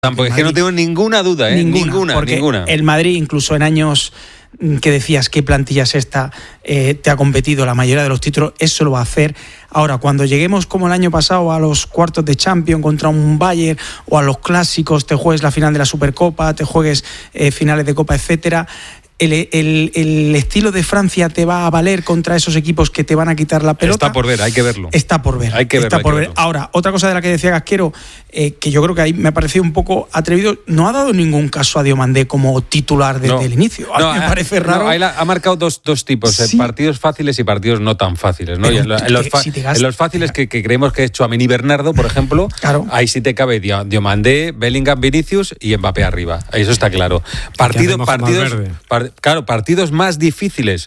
Tampoco es que no tengo ninguna duda, ninguna. El Madrid, incluso en años que decías qué plantilla es esta, te ha competido la mayoría de los títulos, eso lo va a hacer. Ahora, cuando lleguemos como el año pasado a los cuartos de Champions contra un Bayern o a los clásicos, te juegues la final de la Supercopa, te juegues finales de Copa, etcétera, el estilo de Francia te va a valer contra esos equipos que te van a quitar la pelota. Está por ver, hay que verlo. Está por ver. Ahora, otra cosa de la que decía Gasquero, que yo creo que ahí me ha parecido un poco atrevido, no ha dado ningún caso a Diomandé como titular desde el inicio. A mí me parece raro. Ahí ha marcado dos tipos, sí. Partidos fáciles y partidos no tan fáciles, ¿no? En los fáciles que creemos que es Tchouaméni y Bernardo, por ejemplo, claro. Ahí sí te cabe Diomandé, Bellingham, Vinicius y Mbappé arriba. Eso está claro. Partidos más difíciles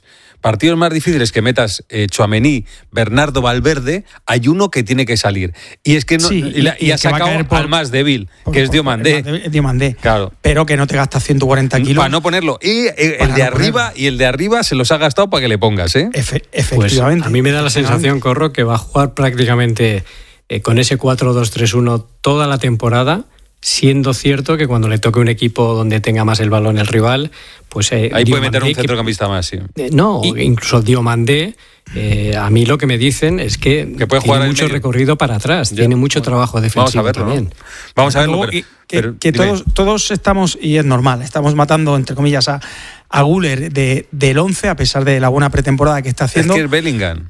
que metas Tchouaméni, Bernardo, Valverde, hay uno que tiene que salir. Y es que no, y ha sacado al más débil, que es Diomandé. Claro. Pero que no te gastas 140 kilos. Para no ponerlo. Y el de arriba se los ha gastado para que le pongas, ¿eh? Efectivamente. Pues a mí me da la sensación, Corro, que va a jugar prácticamente con ese 4-2-3-1 toda la temporada, siendo cierto que cuando le toque un equipo donde tenga más el balón el rival, pues ahí puede meter un centrocampista más, sí. Incluso Diomandé, a mí lo que me dicen es que puede jugar tiene mucho recorrido para atrás, tiene mucho trabajo defensivo. Vamos a verlo. Todos estamos, y es normal, estamos matando, entre comillas, a Güler del 11, a pesar de la buena pretemporada que está haciendo. Es que es Bellingham.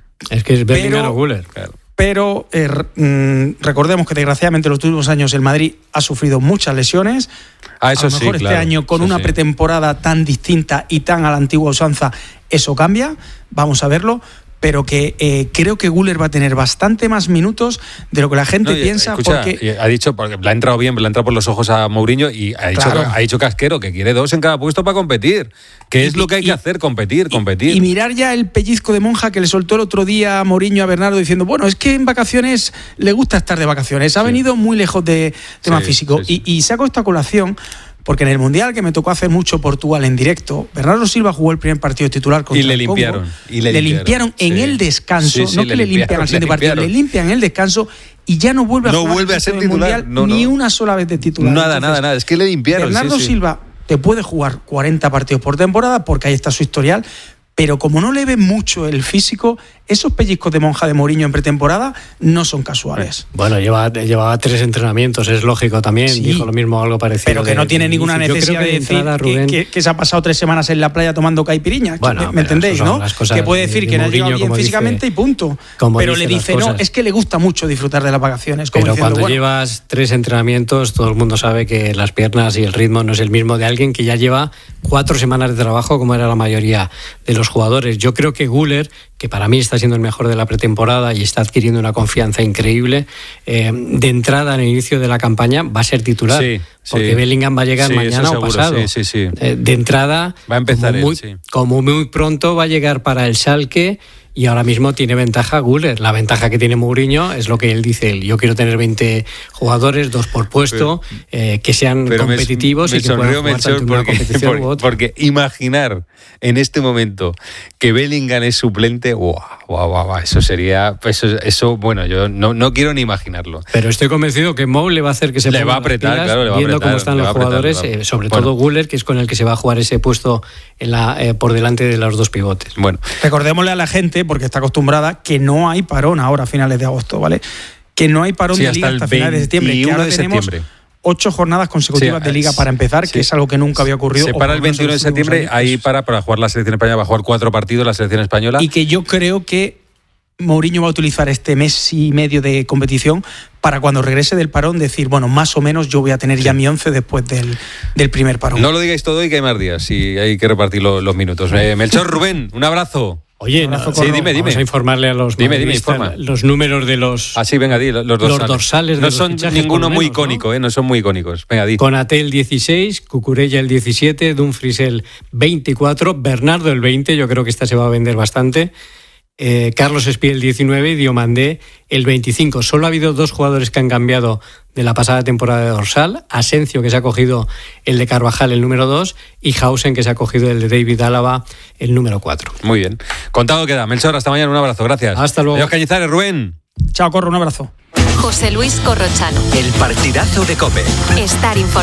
O Güler, claro. Pero recordemos que desgraciadamente en los últimos años el Madrid ha sufrido muchas lesiones. A lo mejor este año con una pretemporada tan distinta y tan a la antigua usanza, eso cambia, vamos a verlo. Pero que creo que Güler va a tener bastante más minutos de lo que la gente piensa. Escucha, ha dicho, porque le ha entrado bien, le ha entrado por los ojos a Mourinho y ha dicho Casquero que quiere 2 en cada puesto para competir. Que es lo que hay que hacer, competir. Y mirar ya el pellizco de monja que le soltó el otro día a Mourinho a Bernardo diciendo, bueno, es que en vacaciones le gusta estar de vacaciones. Ha venido muy lejos de tema físico. Y saco esta colación porque en el Mundial que me tocó hacer mucho Portugal en directo, Bernardo Silva jugó el primer partido titular contra el Congo. Le limpiaron en el descanso, no que le limpian al siguiente partido, le limpian en el descanso y ya no vuelve a ser titular ni una sola vez de titular. Nada, es que le limpiaron. Bernardo Silva te puede jugar 40 partidos por temporada porque ahí está su historial, pero como no le ven mucho el físico, esos pellizcos de monja de Mourinho en pretemporada no son casuales. Bueno, llevaba 3 entrenamientos, es lógico también, dijo lo mismo, algo parecido. Pero que no tiene ninguna necesidad de decir que se ha pasado 3 semanas en la playa tomando caipiriña. Bueno, ¿me entendéis, no? Que puede decir que no ha llegado bien físicamente y punto. Pero le dice, no, es que le gusta mucho disfrutar de las vacaciones. Pero cuando llevas 3 entrenamientos, todo el mundo sabe que las piernas y el ritmo no es el mismo de alguien que ya lleva 4 semanas de trabajo, como era la mayoría de los jugadores. Yo creo que Güler, que para mí está siendo el mejor de la pretemporada y está adquiriendo una confianza increíble, de entrada en el inicio de la campaña va a ser titular, porque Bellingham va a llegar mañana o pasado. De entrada, va a empezar como muy pronto va a llegar para el Schalke. Y ahora mismo tiene ventaja Güler. La ventaja que tiene Mourinho es lo que él dice. Yo quiero tener 20 jugadores, 2 por puesto, que sean competitivos y que puedan jugar tanto en una competición u otra. Porque imaginar en este momento que Bellingham es suplente, eso sería... Eso bueno, yo no quiero ni imaginarlo. Pero estoy convencido que Mou le va a hacer que se ponga las pilas, viendo cómo están los jugadores, sobre todo Güler, que es con el que se va a jugar ese puesto por delante de los 2 pivotes. Bueno, recordémosle a la gente, porque está acostumbrada, que no hay parón ahora a finales de agosto, ¿vale? Que no hay parón de liga hasta finales de septiembre. Que ahora tenemos 8 jornadas consecutivas de liga para empezar, que es algo que nunca había ocurrido. Se para el 21 de septiembre, ahí para jugar la selección española, va a jugar 4 partidos la selección española. Y que yo creo que Mourinho va a utilizar este mes y medio de competición para cuando regrese del parón decir, bueno, más o menos yo voy a tener ya mi 11 después del primer parón. No lo digáis todo y que hay más días y hay que repartir los minutos. Melchor, Rubén, un abrazo. Oye, dime. Vamos a informarle a los los números de los... venga, di, los dorsales. No son ninguno muy icónico, no son muy icónicos. Venga, di. Konaté el 16, Cucurella el 17, Dumfries el 24, Bernardo el 20, yo creo que esta se va a vender bastante. Carlos Espí el 19 y Diomandé el 25. Solo ha habido 2 jugadores que han cambiado de la pasada temporada de dorsal: Asencio, que se ha cogido el de Carvajal, el número 2, y Hausen, que se ha cogido el de David Álava, el número 4. Muy bien. Contado queda. Melchor, hasta mañana, un abrazo, gracias. Hasta luego. Adiós, Cañizares, Rubén. Chao, Corro, un abrazo. José Luis Corrochano. El partidazo de COPE. Estar informado.